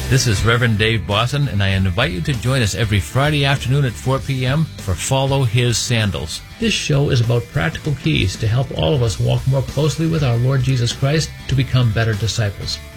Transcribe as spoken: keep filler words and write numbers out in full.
This is Reverend Dave Bosson, and I invite you to join us every Friday afternoon at four p.m. for Follow His Sandals. This show is about practical keys to help all of us walk more closely with our Lord Jesus Christ to become better disciples.